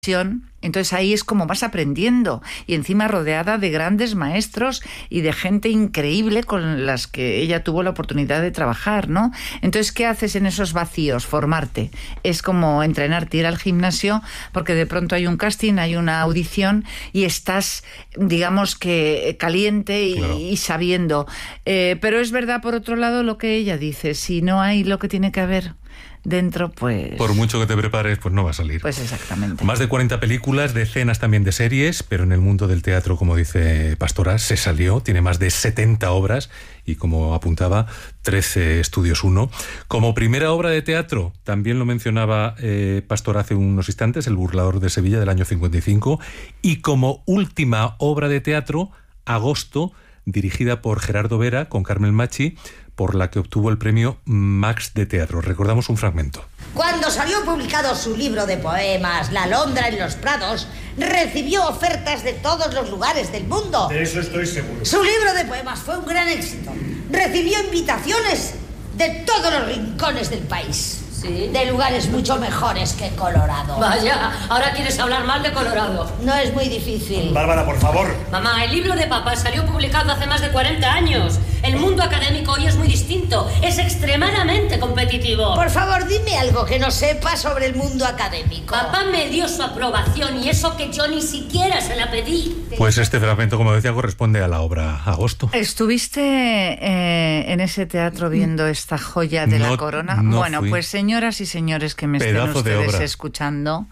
Entonces ahí es como vas aprendiendo, y encima rodeada de grandes maestros y de gente increíble con las que ella tuvo la oportunidad de trabajar, ¿no? Entonces, ¿qué haces en esos vacíos? Formarte. Es como entrenarte, ir al gimnasio, porque de pronto hay un casting, hay una audición y estás, digamos que caliente y sabiendo. Pero es verdad, por otro lado, lo que ella dice: si no hay lo que tiene que haber dentro, pues... por mucho que te prepares, pues no va a salir. Pues exactamente. Más de 40 películas, decenas también de series, pero en el mundo del teatro, como dice Pastora, se salió. Tiene más de 70 obras y, como apuntaba, 13 estudios 1. Como primera obra de teatro, también lo mencionaba Pastora hace unos instantes, El burlador de Sevilla, del año 55. Y como última obra de teatro, Agosto, dirigida por Gerardo Vera, con Carmen Machi, por la que obtuvo el premio Max de Teatro. Recordamos un fragmento. Cuando salió publicado su libro de poemas, La alondra en los prados, recibió ofertas de todos los lugares del mundo. De eso estoy seguro. Su libro de poemas fue un gran éxito. Recibió invitaciones de todos los rincones del país. ¿Sí? De lugares mucho mejores que Colorado. Vaya, ahora quieres hablar mal de Colorado. No es muy difícil. Bárbara, por favor. Mamá, el libro de papá salió publicado hace más de 40 años. El mundo académico hoy es muy distinto. Es extremadamente competitivo. Por favor, dime algo que no sepa sobre el mundo académico. Papá me dio su aprobación, y eso que yo ni siquiera se la pedí. Pues este fragmento, como decía, corresponde a la obra Agosto. ¿Estuviste en ese teatro viendo esta joya de la corona? No bueno, fui. pues señoras y señores que me estén Pedazo de ustedes obra. escuchando,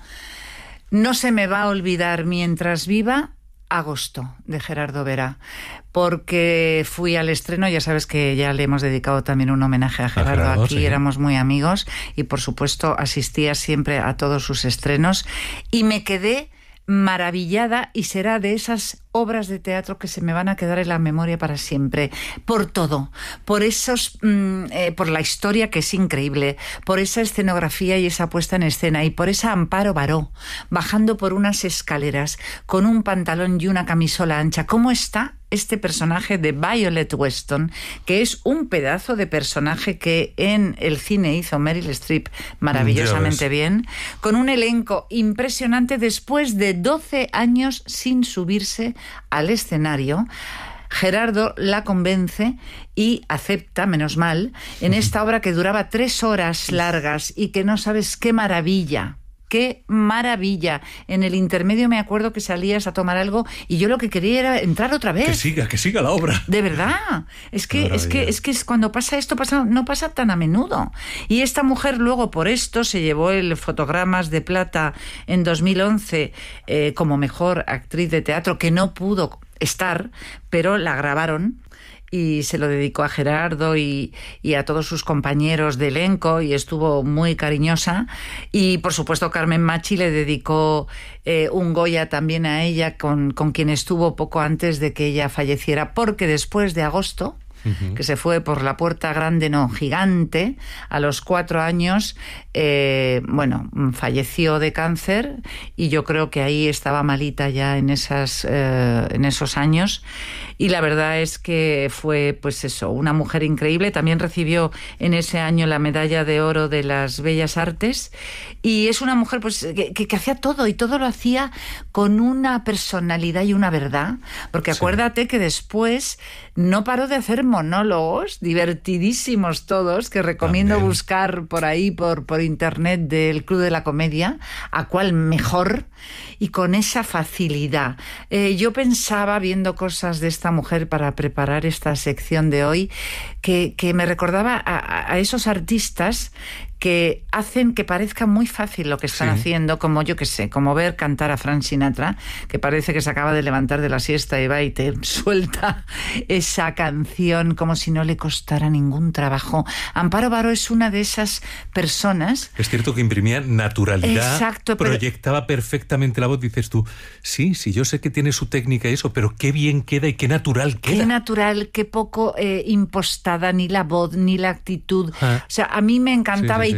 no se me va a olvidar mientras viva Agosto, de Gerardo Vera, porque fui al estreno. Ya sabes que ya le hemos dedicado también un homenaje a Gerardo aquí, sí. Éramos muy amigos y por supuesto asistía siempre a todos sus estrenos y me quedé maravillada, y será de esas obras de teatro que se me van a quedar en la memoria para siempre, por todo, por esos, por la historia, que es increíble, por esa escenografía y esa puesta en escena, y por esa Amparo Baró bajando por unas escaleras con un pantalón y una camisola ancha. ¿Cómo está este personaje de Violet Weston, que es un pedazo de personaje que en el cine hizo Meryl Streep maravillosamente bien, con un elenco impresionante después de 12 años sin subirse al escenario? Gerardo la convence y acepta, menos mal, en esta obra que duraba 3 horas largas y que no sabes qué maravilla. ¡Qué maravilla! En el intermedio me acuerdo que salías a tomar algo y yo lo que quería era entrar otra vez. Que siga la obra. De verdad. Es que cuando pasa esto, no pasa tan a menudo. Y esta mujer luego por esto se llevó el Fotogramas de Plata en 2011 como mejor actriz de teatro, que no pudo estar, pero la grabaron. Y se lo dedicó a Gerardo y a todos sus compañeros de elenco, y estuvo muy cariñosa. Y por supuesto Carmen Machi le dedicó un Goya también a ella, con quien estuvo poco antes de que ella falleciera, porque después de Agosto, que se fue por la puerta grande, no, gigante, a los 4 años, falleció de cáncer, y yo creo que ahí estaba malita ya en esos años. Y la verdad es que fue, pues eso, una mujer increíble. También recibió en ese año la medalla de oro de las Bellas Artes, y es una mujer pues que hacía todo, y todo lo hacía con una personalidad y una verdad, porque acuérdate que después no paró de hacer monólogos divertidísimos todos, que recomiendo también buscar por ahí, por internet, del Club de la Comedia, a cuál mejor, y con esa facilidad. Yo pensaba, viendo cosas de esta mujer para preparar esta sección de hoy, que me recordaba a esos artistas que hacen que parezca muy fácil lo que están haciendo, como yo que sé, como ver cantar a Frank Sinatra, que parece que se acaba de levantar de la siesta y va y te suelta esa canción como si no le costara ningún trabajo. Amparo Baró es una de esas personas. Es cierto que imprimía naturalidad. Exacto, proyectaba perfectamente la voz. Dices tú, sí, yo sé que tiene su técnica y eso, pero qué bien queda y qué natural queda. Qué natural, qué poco impostada, ni la voz, ni la actitud. O sea, a mí me encantaba. Y tan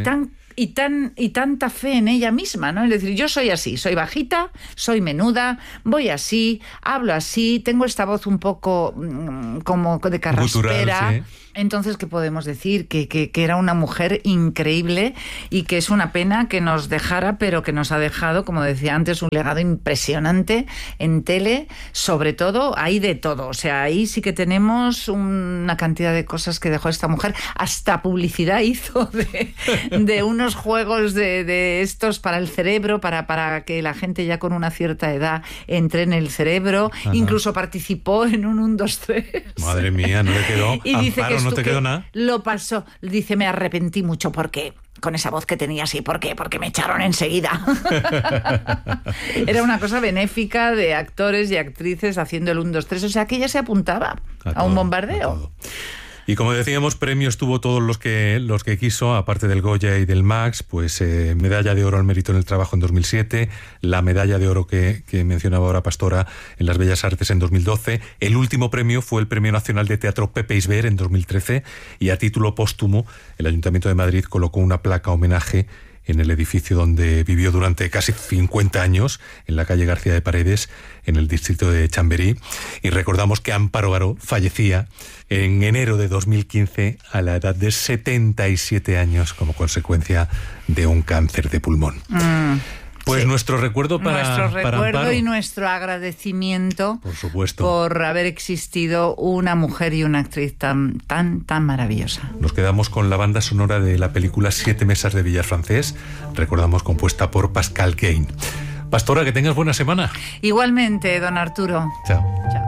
y tanta fe en ella misma, ¿no? Es decir, yo soy así, soy bajita, soy menuda, voy así, hablo así, tengo esta voz un poco como de carraspera. Gutural, sí. Entonces, ¿qué podemos decir? Que era una mujer increíble y que es una pena que nos dejara, pero que nos ha dejado, como decía antes, un legado impresionante en tele. Sobre todo, hay de todo. O sea, ahí sí que tenemos una cantidad de cosas que dejó esta mujer. Hasta publicidad hizo de unos juegos de estos para el cerebro, para que la gente ya con una cierta edad entre en el cerebro. Ajá. Incluso participó en un 1, 2, 3. Madre mía, no le quedó. Y dice que no te quedó nada. Lo pasó. Dice, me arrepentí mucho porque con esa voz que tenía así, ¿por qué? Porque me echaron enseguida. Era una cosa benéfica de actores y actrices haciendo el 1, 2, 3. O sea, que ella se apuntaba a un bombardeo. Y como decíamos, premios tuvo todos los que quiso, aparte del Goya y del Max, pues medalla de oro al mérito en el trabajo en 2007, la medalla de oro que mencionaba ahora Pastora en las Bellas Artes en 2012, el último premio fue el Premio Nacional de Teatro Pepe Isber en 2013 y a título póstumo el Ayuntamiento de Madrid colocó una placa homenaje en el edificio donde vivió durante casi 50 años, en la calle García de Paredes, en el distrito de Chamberí. Y recordamos que Amparo Baró fallecía en enero de 2015 a la edad de 77 años como consecuencia de un cáncer de pulmón. Pues sí. Nuestro recuerdo para Amparo. Y nuestro agradecimiento, por supuesto, por haber existido una mujer y una actriz tan maravillosa. Nos quedamos con la banda sonora de la película 7 mesas de billar francés, recordamos compuesta por Pascal Cain. Pastora, que tengas buena semana. Igualmente, don Arturo. Chao. Chao.